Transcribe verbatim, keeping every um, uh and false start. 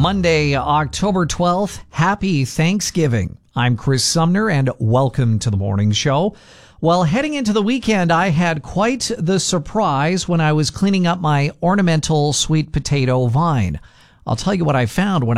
Monday, October twelfth. Happy Thanksgiving. I'm Chris Sumner, and welcome to the morning show. Well, heading into the weekend, I had quite the surprise when I was cleaning up my ornamental sweet potato vine. I'll tell you what I found when